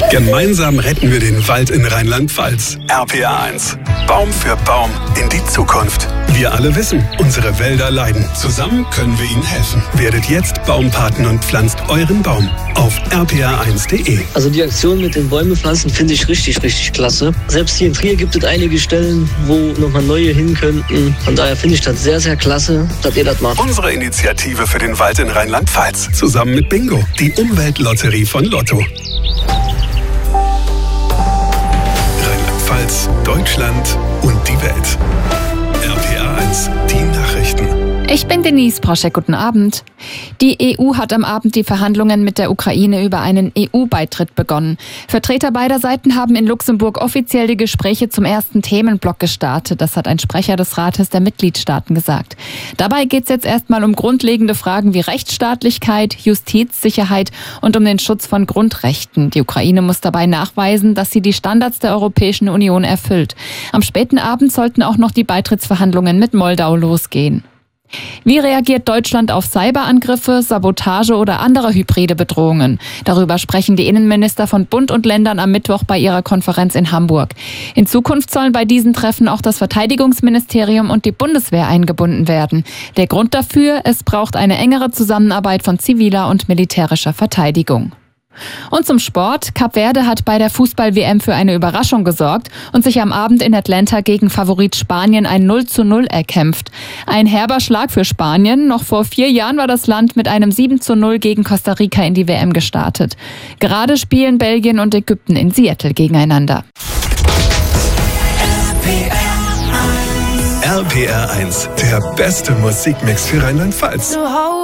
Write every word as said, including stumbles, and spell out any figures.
Gemeinsam retten wir den Wald in Rheinland-Pfalz. R P R eins. Baum für Baum in die Zukunft. Wir alle wissen, unsere Wälder leiden. Zusammen können wir ihnen helfen. Werdet jetzt Baumpaten und pflanzt euren Baum auf r p r eins punkt de. Also die Aktion mit den Bäume pflanzen finde ich richtig, richtig klasse. Selbst hier in Trier gibt es einige Stellen, wo nochmal neue hin könnten. Von daher finde ich das sehr, sehr klasse, dass ihr das macht. Unsere Initiative für den Wald in Rheinland-Pfalz. Zusammen mit Bingo, die Umweltlotterie von Lotto. Rheinland-Pfalz, Deutschland und die Welt. R P R eins, die Nachrichten. Ich bin Denise Proschek, guten Abend. Die E U hat am Abend die Verhandlungen mit der Ukraine über einen E U-Beitritt begonnen. Vertreter beider Seiten haben in Luxemburg offiziell die Gespräche zum ersten Themenblock gestartet. Das hat ein Sprecher des Rates der Mitgliedstaaten gesagt. Dabei geht es jetzt erstmal um grundlegende Fragen wie Rechtsstaatlichkeit, Justiz, Sicherheit und um den Schutz von Grundrechten. Die Ukraine muss dabei nachweisen, dass sie die Standards der Europäischen Union erfüllt. Am späten Abend sollten auch noch die Beitrittsverhandlungen mit Moldau losgehen. Wie reagiert Deutschland auf Cyberangriffe, Sabotage oder andere hybride Bedrohungen? Darüber sprechen die Innenminister von Bund und Ländern am Mittwoch bei ihrer Konferenz in Hamburg. In Zukunft sollen bei diesen Treffen auch das Verteidigungsministerium und die Bundeswehr eingebunden werden. Der Grund dafür: es braucht eine engere Zusammenarbeit von ziviler und militärischer Verteidigung. Und zum Sport. Kap Verde hat bei der Fußball-W M für eine Überraschung gesorgt und sich am Abend in Atlanta gegen Favorit Spanien ein null zu null erkämpft. Ein herber Schlag für Spanien. Noch vor vier Jahren war das Land mit einem sieben zu null gegen Costa Rica in die W M gestartet. Gerade spielen Belgien und Ägypten in Seattle gegeneinander. R P R eins, der beste Musikmix für Rheinland-Pfalz.